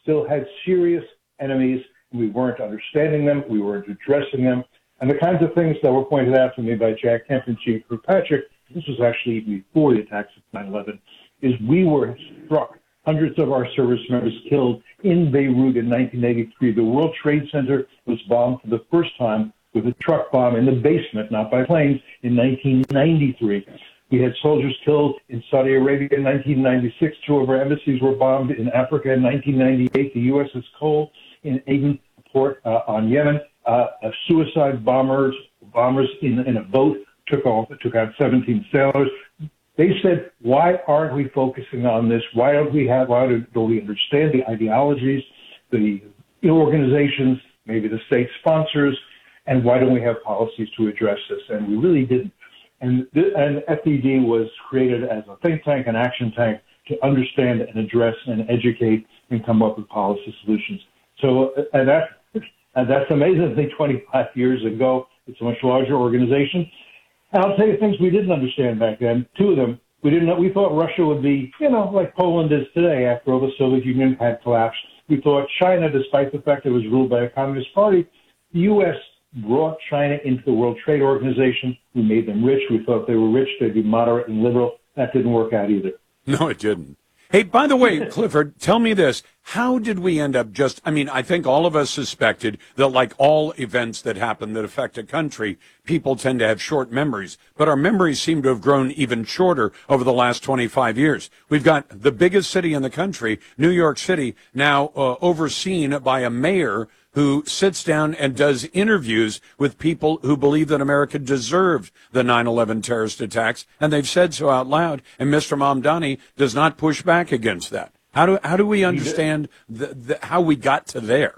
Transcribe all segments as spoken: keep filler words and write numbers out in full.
still had serious enemies, and we weren't understanding them, we weren't addressing them. And the kinds of things that were pointed out to me by Jack Kemp and Jeane Kirkpatrick, this was actually even before the attacks of nine eleven, is we were struck, hundreds of our service members killed in Beirut in nineteen eighty-three. The World Trade Center was bombed for the first time with a truck bomb in the basement, not by planes, in nineteen ninety-three. We had soldiers killed in Saudi Arabia in nineteen ninety-six. Two of our embassies were bombed in Africa in nineteen ninety-eight. The U S S Cole in Aden port uh, on Yemen. Uh, a suicide bombers bombers in, in a boat took off, took out seventeen sailors. They said, why aren't we focusing on this? Why don't we have, why don't we understand the ideologies, the organizations, maybe the state sponsors, and why don't we have policies to address this? And we really didn't. And, th- and F D D was created as a think tank, an action tank, to understand and address and educate and come up with policy solutions. So, and that, and that's amazingly twenty-five years ago. It's a much larger organization. And I'll tell you things we didn't understand back then. Two of them, we didn't know. We thought Russia would be, you know, like Poland is today after all the Soviet Union had collapsed. We thought China, despite the fact that it was ruled by a communist party, the U S brought China into the World Trade Organization. We made them rich. We thought they were rich. They'd be moderate and liberal. That didn't work out either. No, it didn't. Hey, by the way, Clifford, tell me this. How did we end up just, I mean, I think all of us suspected that like all events that happen that affect a country, people tend to have short memories. But our memories seem to have grown even shorter over the last twenty-five years. We've got the biggest city in the country, New York City, now uh, overseen by a mayor who sits down and does interviews with people who believe that America deserved the nine eleven terrorist attacks, and they've said so out loud, and Mister Mamdani does not push back against that. How do how do we understand the, the, how we got to there?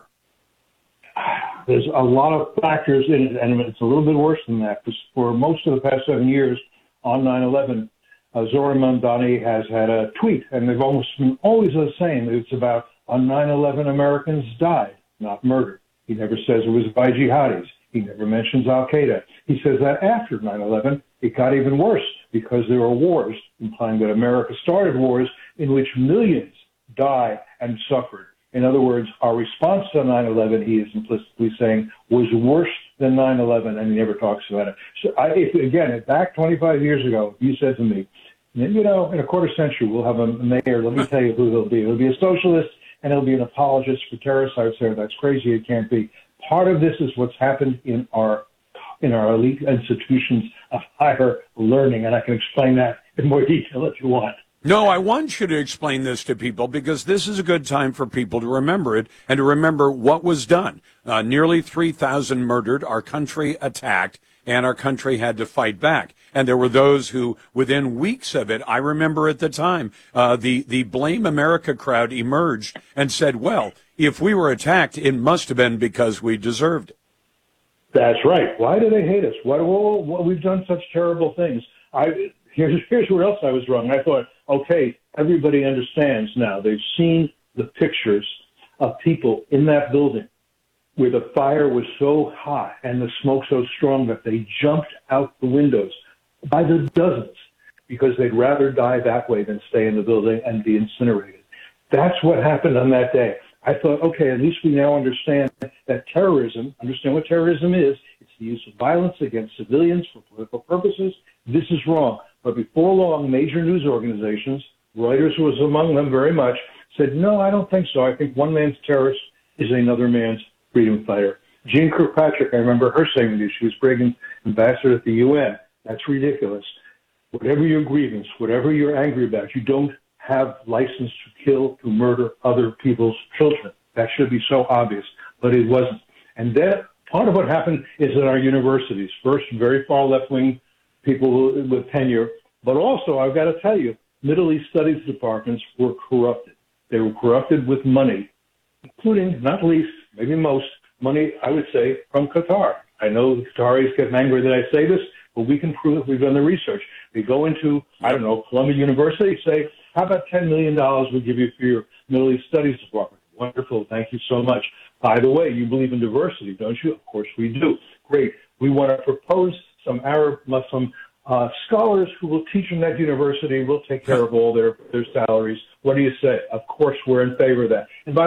There's a lot of factors in it, and it's a little bit worse than that. Because for most of the past seven years on nine eleven, uh, Zohran Mamdani has had a tweet, and they've almost been always the same. It's about on nine eleven Americans died, not murdered. He never says it was by jihadis. He never mentions Al-Qaeda. He says that after nine eleven, it got even worse because there were wars, implying that America started wars in which millions died and suffered. In other words, our response to nine eleven, he is implicitly saying, was worse than nine eleven, and he never talks about it. So, I, if, again, back twenty-five years ago, you said to me, you know, in a quarter century, we'll have a mayor. Let me tell you who he'll be. He'll be a socialist, and he'll be an apologist for terrorists. I would say that's crazy. It can't be. Part of this is what's happened in our in our elite institutions of higher learning, and I can explain that in more detail if you want. No, I want you to explain this to people because this is a good time for people to remember it and to remember what was done. Uh, nearly three thousand murdered, our country attacked, and our country had to fight back. And there were those who, within weeks of it, I remember at the time, uh, the, the Blame America crowd emerged and said, well, if we were attacked, it must have been because we deserved it. That's right. Why do they hate us? Why, well, well, we've done such terrible things. I, here's, here's where else I was wrong. I thought, okay, everybody understands now. They've seen the pictures of people in that building where the fire was so hot and the smoke so strong that they jumped out the windows by the dozens because they'd rather die that way than stay in the building and be incinerated. That's what happened on that day. I thought, okay, at least we now understand that terrorism, understand what terrorism is. It's the use of violence against civilians for political purposes. This is wrong. But before long, major news organizations, Reuters was among them very much, said, no, I don't think so. I think one man's terrorist is another man's freedom fighter. Jeane Kirkpatrick, I remember her saying this. She was Reagan's ambassador at the U N. That's ridiculous. Whatever your grievance, whatever you're angry about, you don't have license to kill, to murder other people's children. That should be so obvious, but it wasn't. And then part of what happened is in our universities, first very far left-wing people with tenure, but also, I've got to tell you, Middle East studies departments were corrupted. They were corrupted with money, including, not least, maybe most, money, I would say, from Qatar. I know the Qataris get angry that I say this, but we can prove it. We've done the research. We go into, I don't know, Columbia University, say, how about ten million dollars we'll give you for your Middle East Studies Department? Wonderful. Thank you so much. By the way, you believe in diversity, don't you? Of course we do. Great. We want to propose some Arab Muslim uh, scholars who will teach in that university. We'll take care of all their, their salaries. What do you say? Of course, we're in favor of that. And by